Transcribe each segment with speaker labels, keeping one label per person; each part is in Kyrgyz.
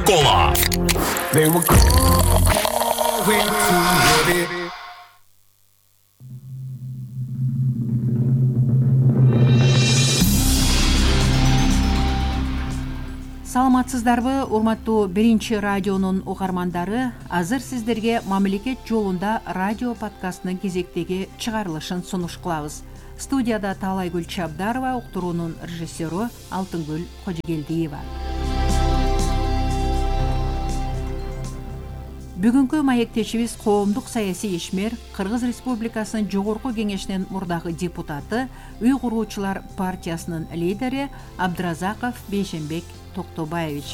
Speaker 1: Кола.
Speaker 2: They were going too heavy.
Speaker 3: Саламатсыздарбы, урматтуу биринчи радионун угармандары. Азыр сиздерге мамлекет жолунда радио подкастынын кезектеги чыгарылышын сунуш кылабыз. Студияда Таалайгүл Чабдарова, уктуруунун режиссеру Алтынгүл Кожогелдиева. Бүгүнкү маектешибиз коомдук саясий ишмер, Кыргыз Республикасынын Жогорку Кеңешинин мурдагы депутаты, Үй куруучулар партиясынын лидери Абдыразаков Бейшенбек Токтобаевич.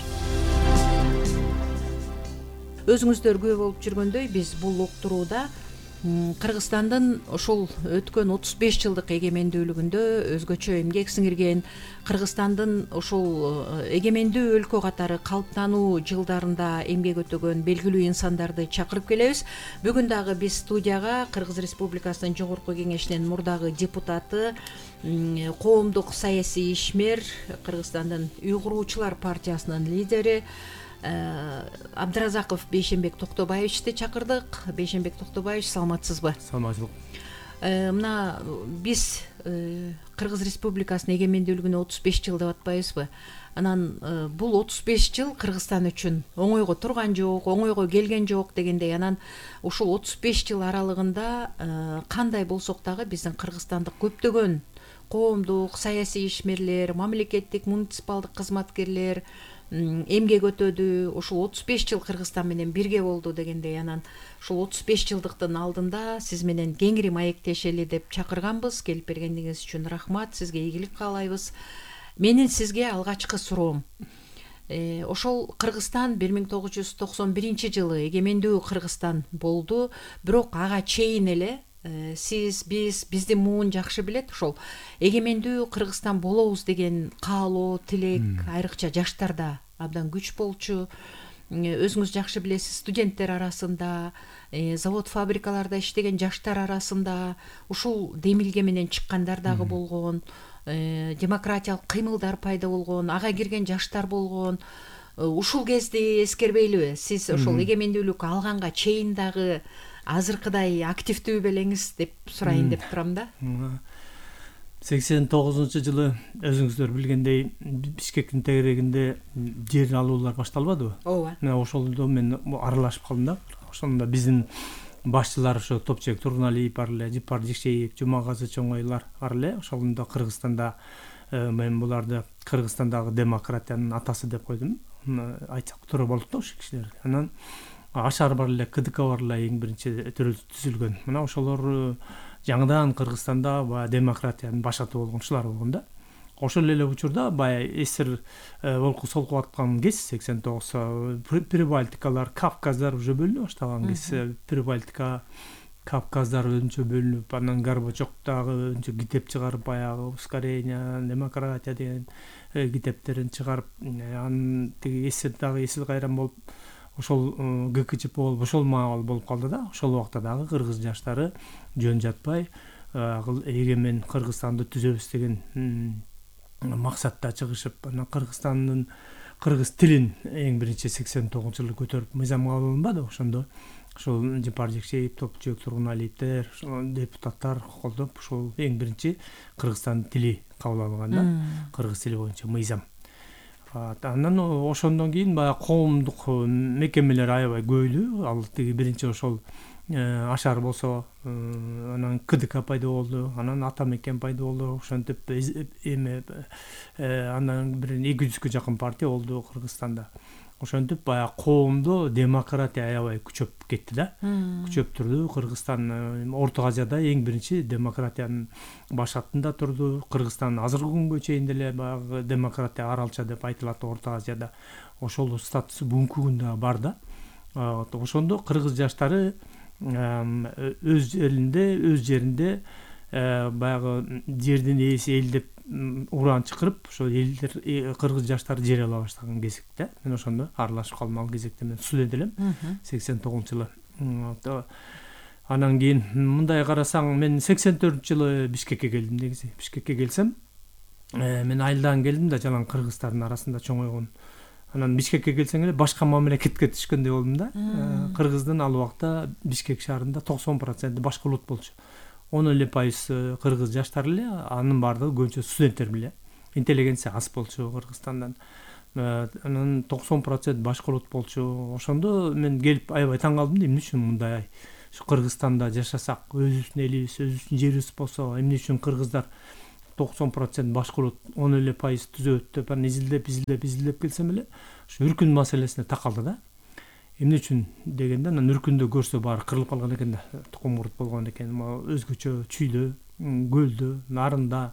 Speaker 3: Өзүңүздөр күбө болуп жүргөндөй, биз бул уктурууда Кыргызстандын ошол өткөн 35 жылдык эгемендүүлүгүндө өзгөчө эмгек сиңирген, Кыргызстандын ошол эгемендүү өлкө катары калыптануу жылдарында эмгек өтөгөн белгилүү инсандарды чакырып келебиз. Бүгүн дагы биз студияга Кыргыз Республикасынын Жогорку Кеңешинин мурдагы депутаты, коомдук саясий ишмер, Кыргызстандын Үй куруучулар партиясынын лидери Абдыразаков Бейшенбек Токтобаевичти чакырдык. Бейшенбек Токтобаевич, саламатсызбы?
Speaker 4: Саламатсызбы.
Speaker 3: Мына биз Кыргыз Республикасынын эгемендүүлүгүнө 35 жыл деп атпайбызбы? Анан бул 35 жыл Кыргызстан үчүн оңойго турган жок, оңойго келген жок дегендей. Анан ушул 35 жыл аралыгында кандай болсок дагы биздин кыргызстандык көптөгөн коомдук саясий ишмерлер, мамлекеттик муниципалдык кызматкерлер эмгек өтөдү. Ушул 35 жыл Кыргызстан менен бирге болду дегендей. Анан ушул 35 жылдыктын алдында сиз менен кеңири маектешели деп чакырганбыз. Келип бергениңиз үчүн рахмат, сизге ийгилик каалайбыз. Менин сизге алгачкы суроом. Ошол Кыргызстан 1991 жылы эгемендүү Кыргызстан болду, бирок ага чейин эле сиз, биздин муун жакшы билет. Ошол эгемендүү Кыргызстан болобуз деген каалоо, тилек айрыкча жаштарда абдан күч болчу. Өзүңүз жакшы билесиз, студенттер арасында, завод фабрикаларда иштеген жаштар арасында ушул демилге менен чыккандар дагы болгон, демократиялык кыймылдар пайда болгон, ага кирген жаштар болгон. Ушул кезди эскербейлиби? Сиз ошол эгемендүүлүк алганга чейин дагы азыркыдай активдүү белеңиз деп сурайын деп турам да.
Speaker 4: 89-жылы өзүңүздөр билгендей Бишкектин тегерегинде жер алуулар башталбадыбы?
Speaker 3: Ооба.
Speaker 4: Ошолдо мен аралашып калдым да. Ошондо биздин башчылар ошо Топчек Тургуналиев бар эле, Жипар Жекшеев, Жумагазы Чоңойлар бар эле. Ошондо Кыргызстанда мен буларды Кыргызстандагы демократиянын атасы деп койдум. Айтсак туура болот да ошол кишилер. Анан Ашар бар эле, КДК бар эле эң биринчи түзүлгөн. Мына ошолор жаңыдан Кыргызстанда баягы демократиянын башаты болгон ушулар болгон да. Ошол эле учурда баягы СССР болку солкуп аткан кез 89 Прибалтикалар, Кавказдар уже бөлүнө баштаган кез. Прибалтика, Кавказдар өзүнчө бөлүнүп, анан Горбачев дагы өзүнчө китеп чыгарып, баягы ускорение, демократия деген китептерин чыгарып, анан тиги СССР дагы эсил кайран болуп, ошол ГКЧП болуп, ошол маал болуп калды да. Ошол убакта дагы кыргыз жаштары жөн жатпай, эгемен Кыргызстанды түзөбүз деген максатта чыгышып, анан Кыргызстандын кыргыз тилин эң биринчи 89-жылы көтөрүп мыйзамга алынбады. Ошондо ошол Жипар Жекшеев, Топчек Тургуналиевтер, депутаттар колдоп, ошол эң биринчи Кыргызстан тили кабыл алынган да. Кыргыз тили боюнча мыйзам. Анан ошондон кийин баягы коомдук мекемелер аябай көбөйдү. Ал тиги биринчи ошол Ашар болсо, анан КДК пайда болду, анан Ата мекен пайда болду. Ошентип анан бир 200-кө жакын партия болду Кыргызстанда. Ошентип баягы коомдо демократия аябай күчөп кетти да. Күчөп турду. Кыргызстан Орто Азияда эң биринчи демократиянын башатында турду. Кыргызстан азыркы күнгө чейин деле баягы демократия аралча деп айтылат Орто Азияда. Ошол статусу бүгүнкү күндө бар да. Ошондо кыргыз жаштары өз жеринде баягы жердин ээси эл деп уран чыкырып, ошол элдер кыргыз жаштары жер ала баштаган кезекте мен ошондо аралашып калдым. Ал кезекте мен студент элем, 89-жылы. Анан кийин мындай карасаң, мен 84-жылы Бишкекке келдим негизи. Бишкекке келсем, мен айылдан келдим да, жалаң кыргыздардын арасында чоңойгон Анан Бишкекке келсең эле башка мамлекетке түшкөндөй болдум да. Кыргыздын ал убакта Бишкек шаарында 90% башка улут болчу. 10% кыргыз жаштар эле, анын баардыгы көбүнчө студенттер беле. Интеллигенция аз болчу Кыргызстандан. Анан 90% башка улут болчу. Ошондо мен келип аябай таң калдым да, эмне үчүн мындай Кыргызстанда жашасак, өзүбүздүн элибиз, өзүбүздүн жерибиз болсо, эмне үчүн кыргыздар 90% башка улут 10% түзөт деп аны изилдеп келсем эле, ушу үркүн маселесине такалды да. Эмне үчүн дегенде, анан үркүндө көрсө баары кырылып калган экен да, тукум курут болгон экен. Өзгөчө чүйдө, көлдө, нарында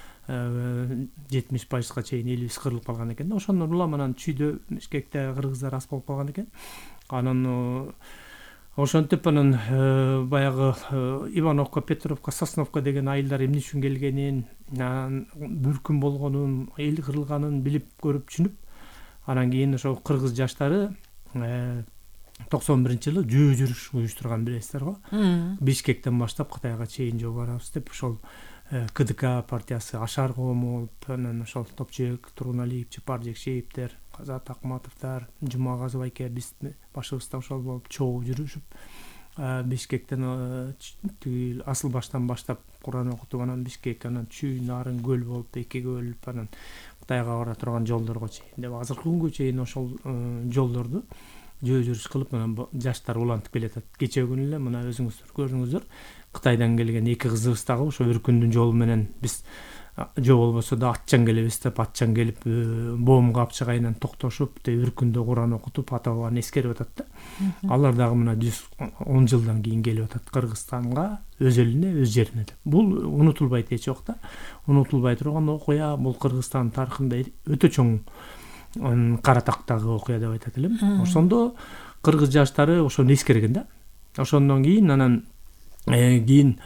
Speaker 4: 70%га чейин элибиз кырылып калган экен да. Ошондон улам анан чүйдө Бишкекте кыргыздар аз болуп калган экен. Анан ошентип анан баягы Ивановка, Петровка, Сосновка деген айылдар эмне үчүн келгенин, бүркүн болгонун, эл кырылганын билип көрүп түшүнүп, анан кийин ошо кыргыз жаштары 91-жылы жөө жүрүш уюштурган, билесиздер го. Бишкектен баштап Кытайга чейин жөө барабыз деп, ошол КДК партиясы Ашар коому болуп, анан ошол Топчек, Тургуналиев, Чапар Жекшеевдер, Казат Акматовдор, Жумагазов айке биз башыбызда ошол болуп чогуу жүрүшүп, Бишкектен тигил асыл баштан баштап Куран окутуп, анан Бишкек, анан Чүй, Нарын, Көл болуп, эки бөлүп, анан Кытайга бара турган жолдорго чейин деп, азыркы күнгө чейин ошол жолдорду жөө жүрүш кылып, анан жаштар улантып келатат. Кечээ күнү эле мына өзүңүздөр көрдүңүздөр, Кытайдан келген эки кызыбыз дагы ошо үркүндүн жолу менен биз жөө болбосо да атчан келебиз деп, атчан келип боом капчыгайынан токтошуп, үркүндө Куран окутуп, ата бабаны эскерип атат да. Алар дагы мына 110 жылдан кийин келип атат Кыргызстанга, өз элине, өз жерине деп. Бул унутулбайт эч убакта. Унутулбай турган окуя, бул Кыргызстан тарыхында өтө чоң кара тактагы окуя деп айтат элем. Ошондо кыргыз жаштары ошону эскерген да. Ошондон кийин анан кийин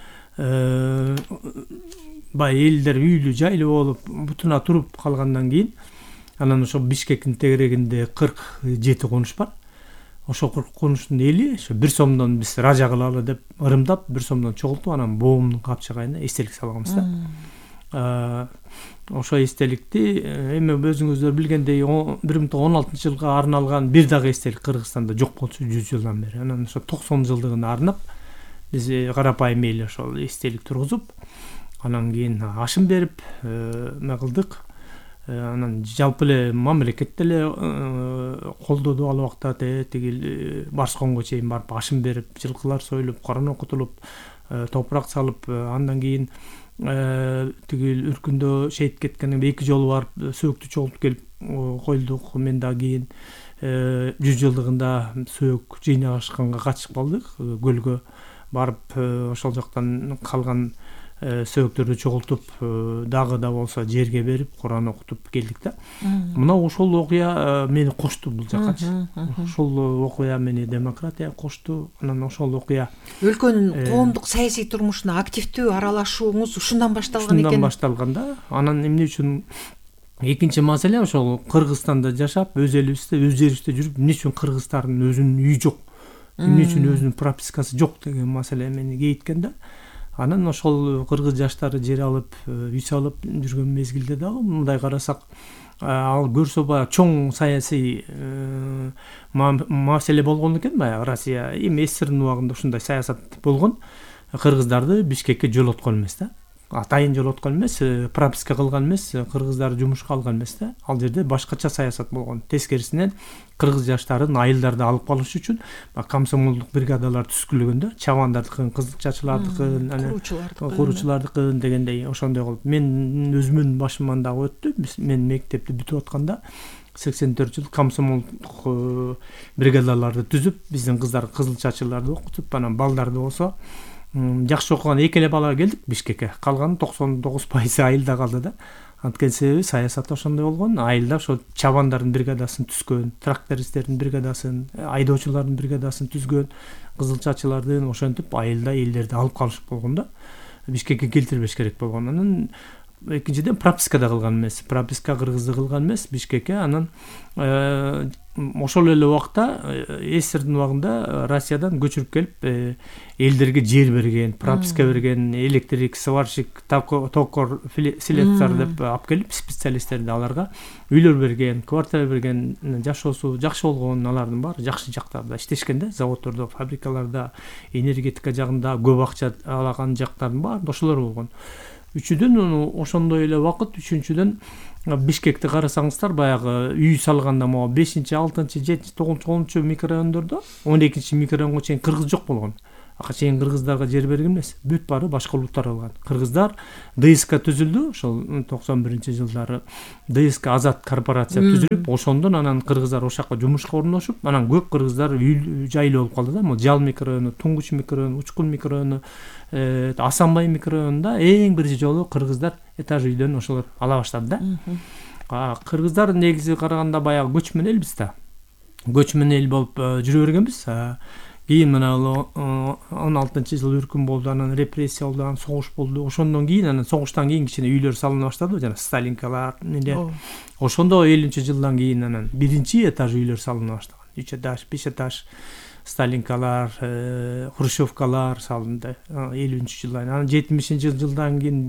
Speaker 4: бай элдер үйлүү жайлуу болуп бутуна туруп калгандан кийин анан ошо Бишкектин тегерегинде 47 конуш бар. Ошо 40 конуштун эли ошо 1 сомдон биз ража кылалы деп ырымдап 1 сомдон чогултуп, анан боомдун капчыгайына эстелик салганбыз да. Ошо эстеликти эми өзүңүздөр билгендей 1916-жылга арналган бир дагы эстелик Кыргызстанда жок болчу 100 жылдан бери. Анан ошо 90 жылдыгына арнап биз карапайым эле ошол эстелик тургузуп, анан кийин ашым берип кылдык. Анан жалпы эле мамлекет деле колдоду ал убакта, тигил Барсконго чейин барып ашым берип, жылкылар союлуп, Куран окутулуп, топурак салып, андан кийин тигил үркүндө шейит кеткен 2 жолу барып сөөктү чогултуп келип койлдук. Мен да кийин 100 жылдыгында сөөк жыйнашканга катышып калдык. Көлгө барып ошол жактан калган сөөктөрдү чогултуп, дагы да болсо жерге берип, Куран окутуп келдик да. Мына ошол окуя мени кошту бул жаккачы. Ошол окуя мени демократияга кошту. Анан ошол окуя
Speaker 3: өлкөнүн коомдук саясий турмушуна активдүү аралашууңуз ушундан башталган экен.
Speaker 4: Ушундан башталган да. Анан эмне үчүн экинчи маселе ошол Кыргызстанда жашап, өз элибизде, өз жерибизде жүрүп, эмне үчүн кыргыздардын өзүнүн үйү жок, эмне үчүн өзүнүн пропискасы жок деген маселе мени кейиткен да. Анан ошол кыргыз жаштары жер алып, үй салып жүргөн мезгилде дагы мындай карасак, ал көрсө баягы чоң саясий маселе болгон экен баягы Россия. Эми СССРдин убагында ушундай саясат болгон. Кыргыздарды Бишкекке жолоткон эмес да. Атайын жолоткон эмес, прописка кылган эмес, кыргыздар жумушка алган эмес да. Ал жерде башкача саясат болгон. Тескерисинен кыргыз жаштарын айылдарда алып калыш үчүн комсомолдук бригадалар түзүлгөндө, чабандардыкын, кызылчачылардыкын, куруучулардыкын дегендей ошондой кылып. Мен өзүмдүн башыман дагы өттү. Мен мектепти бүтүп атканда 84 жыл комсомолдук бригадаларды түзүп, биздин кыздар кызылчачыларды окутуп, анан балдарды болсо жакшы окуган эки эле бала келдик Бишкекке. Калган 99% айылда калды да. Анткени себеби саясат ошондой болгон. Айылда ошо чабандардын бригадасын түзгөн, трактористтердин бригадасын, айдоочулардын бригадасын түзгөн, кызылчачылардын ошентип айылда элдерди алып калышып болгон да. Бишкекке келтирбеш керек болгон. Анан экинчиден пропискада кылган эмес. Прописка кыргызды кылган эмес Бишкекке. Анан ошол эле убакта СССРдин убагында Россиядан көчүрүп келип элдерге жер берген, прописка берген, электрик, сварщик, токар, слесарь деп алып келип специалисттерди аларга үйлөр берген, квартира берген, жашоосу жакшы болгон, алардын баары жакшы жактарда иштешкен да, заводдордо, фабрикаларда, энергетика жагында көп акча алаган жактардын баары ошолор болгон. Үчүдөн ошондой эле убакыт, үчүнчүдөн Бишкекти карасаңыздар, баягы үй салганда могу 5-6, 7, 9 микрорайондордо 12 микрорайонго чейин кыргыз жок болгон. Ага чейин кыргыздарга жер берген эмес, бүт баары башка улуттар алган. Кыргыздар ДСК түзүлдү, ошол 91-жылдары ДСК Азат корпорация түзүлүп, ошондон анан кыргыздар ошакка жумушка орношуп, анан көп кыргыздар үй жайлуу болуп калды да. Могу Жал микрорайону, Туңгуч микрорайону, Учкун микрорайону, Асанбай микрорайонунда эң биринчи жолу кыргыздар этаж үйдөн ошолор ала баштады да. Кыргыздар негизи караганда баягы көчмөн элбиз да. Көчмөн эл болуп жүрө бергенбиз. Кийин мына 16-жыл үркүм болду, анан репрессия болду, анан согуш болду. Ошондон кийин, анан согуштан кийин кичине үйлөр салына баштады, жана Сталинкалар менде. Ошондо 50-жылдан кийин анан биринчи этаж үйлөр салына баштаган. 3 этаж, 5 этаж Сталинкалар, Хрущевкалар салынды 50-жылдан. Анан 70-жылдан кийин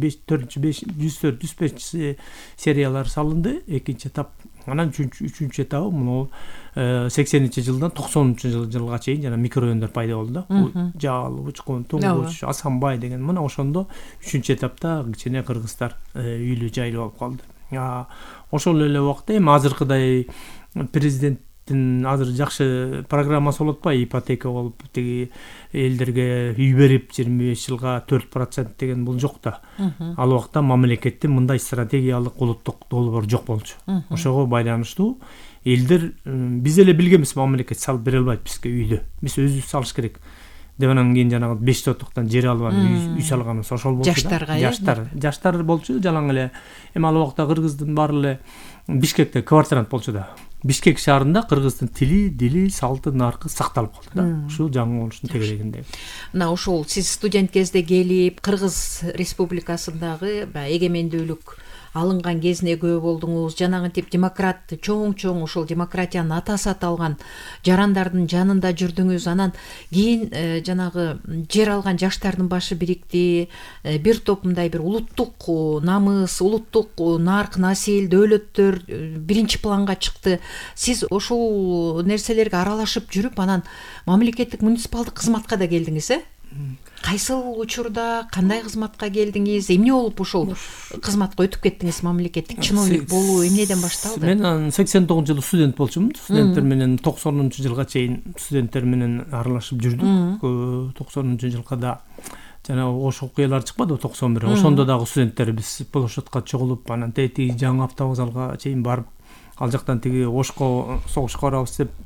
Speaker 4: 104-105 сериялар салынды, экинчи этап. Анан үчүнчү этабы мына 80-жылдан 90-жылга чейин жана микрорайондор пайда болду да. Жал, Учкун, Туңгуч, Асанбай деген. Мына ошондо үчүнчү этапта кичине кыргыздар үйлүү жайлуу болуп калды. Ошол эле убакта эми азыркыдай президенттин азыр жакшы программасы болуп атпайбы, ипотека болуп, тиги элдерге үй берип 25 жылга 4% деген бул жок да. Ал убакта мамлекеттин мындай стратегиялык улуттук долбоор жок болчу. Ошого байланыштуу элдер биз эле билгенбиз, мамлекет салып бере албайт бизге үйдү. Биз өзүбүз салыш керек. Деп анан кийин жанагы 5 сотуктан жер алып үй салганыбыз ошол болчу. Жаштар болчу, жалаң эле. Эми ал убакта кыргыздын баары эле Бишкекте квартирант болчу да. Бишкек шаарында кыргыздын тили, дили, салты, наркы сакталып калды да. Ушул жаңы болуштун тегерегинде.
Speaker 3: Мына ошол сиз студент кезде келип, Кыргыз Республикасындагы эгемендүүлүк алынган кезине күбө болдуңуз. Жанагынтип демократ чоң ошол демократиянын атасы аталган жарандардын жанында жүрдүңүз. Анан кийин жанагы жер алган жаштардын башы бирикти. Бир топ мындай бир улуттук намыс, улуттук нарк, насил, дөөлөттөр биринчи планга чыкты. Сиз ошол нерселерге аралашып жүрүп, анан мамлекеттик муниципалдык кызматка да келдиңиз, Кайсыл учурда, кандай кызматка келдиңиз? Эмне болуп ошол кызматка өтүп кеттиңиз? Мамлекеттик чиновник болуу эмнеден башталды?
Speaker 4: Мен 89-жылы студент болчумун. Студенттер менен 90-жылга чейин студенттер менен аралашып жүрдүк. 90-жылга да жана ошол окуялар чыкпады 91. Ошондо дагы студенттер биз площадка чогулуп, анан тети жаңы автовокзалга чейин барып, ал жактан тиги Ошко согушка барабыз деп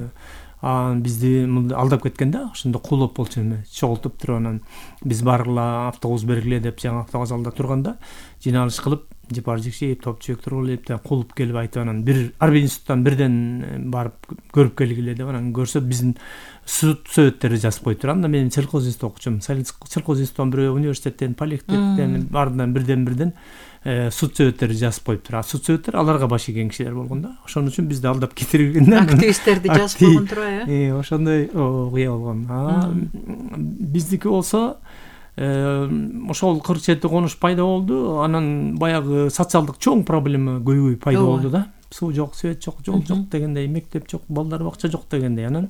Speaker 4: бизди алдап кеткен да, ошондо кулоп болчу эме, чогултуп туруп анан биз баргыла автобус бергиле деп жаңы автовокзалда турганда жыйналыш кылып, Жипар Жекшеев, Топчубек Тургулиев кулуп келип айтып, анан ар бир институттан бирден барып көрүп келгиле деп, анан көрсө биздин суд сөбөттөрү жазып коюптур. Анда мен сельхоз институтта окучумун. Сельхоз институттан бирөө, университеттен, политехниктен, баарынан бирден суд сөбөттөрү жазып коюптур. Суд сөбөттөр аларга баш ийген кишилер болгон да. Ошон үчүн бизди алдап кетирген да.
Speaker 3: Активисттерди жазып койгон турбайбы?
Speaker 4: Ошондой окуя болгон. Биздики болсо ошол кыр чети конуш пайда болду. Анан баягы социалдык чоң проблема көбөйүп пайда болду да. Суу жок, свет жок, жол жок дегендей, мектеп жок, балдар бакча жок дегендей. Анан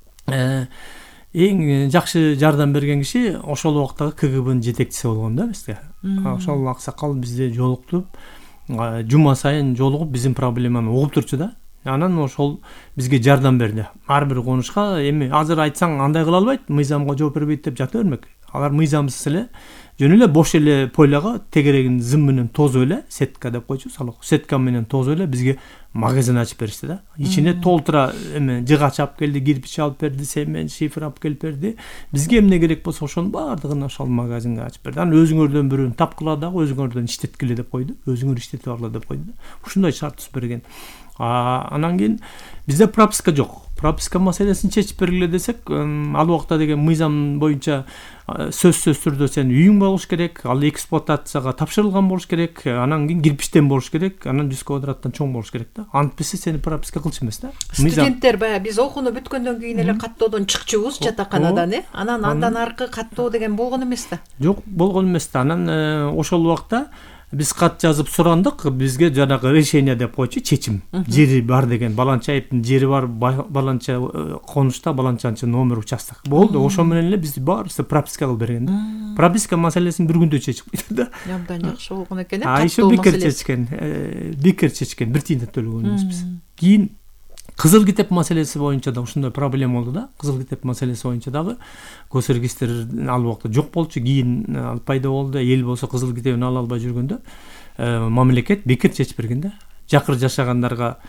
Speaker 4: эң жакшы жардам берген киши ошол убактагы КГБнын жетекчиси болгон да бизге. Ошол аксакал бизди жолуктуп, жума сайын жолугуп биздин проблеманы угуп турчу да. Анан ошол бизге жардам берди. Ар бир конушка эми азыр айтсаң андай кыла албайт, мыйзамга жооп бербейт деп жата бермек. Алар мыйзамсыз эле жөн эле бош эле пойлага тегерегин зым менен тозуп эле, сетка деп койчу, салык. Сетка менен тозуп эле бизге магазин ачып беришти да. Ичине толтура эме жыгач алып келди, кирпич алып берди, цемент, шифер алып келип берди. Бизге эмне керек болсо ошонун баардыгын ошол магазинге ачып берди. Анан өзүңөрдөн бирөөнү тапкыла дагы өзүңөрдөн иштеткиле деп койду. Өзүңөр иштетип алгыла деп койду. Ушундай шарт түзүп берген. Анан кийин бизде прописка жок. прописка маселесин чечип бергиле десек, ал убакта деген мыйзам боюнча сөзсүз түрдө сен үйүң болуш керек, ал эксплуатацияга тапшырылган болуш керек, анан кийин кирпичтен болуш керек, анан 100 квадраттан чоң болуш керек да. Антпесе сени прописка кылчу эмес да.
Speaker 3: Студенттер баягы биз окууну бүткөндөн кийин эле каттоодон чыкчубуз жатаканадан, анан андан аркы каттоо деген болгон эмес да.
Speaker 4: Жок, болгон эмес да. Анан ошол убакта биз кат жазып сурандык, бизге жанагы решение деп койчу, чечим. Жери бар деген, баланча айыптын жери бар, баланча конушта, баланчанчы номер участок. Болду, ошо менен эле бизди баарыбызды прописка кылып берген да. Прописка маселесин бир күндө чечип койду да.
Speaker 3: Абдан жакшы болгон экен,
Speaker 4: Ошо бекер чечкен, бир тиын да төлөгөн эмеспиз. Кийин кызыл китеп маселеси боюнча да ушундай проблема болду да. Кызыл китеп маселеси боюнча дагы госрегистр ал убакта жок болчу, кийин ал пайда болду. Эл болсо кызыл китебин ала албай жүргөндө мамлекет бекер чечип берген да. Жакыр жашагандарга